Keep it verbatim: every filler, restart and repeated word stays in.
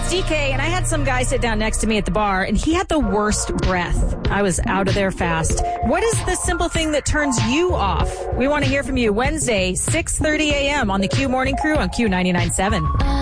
D K, and I had some guy sit down next to me at the bar, and he had the worst breath. I was out of there fast. What is the simple thing that turns you off? We want to hear from you Wednesday, six thirty a.m. on the Q Morning Crew on Q ninety-nine point seven.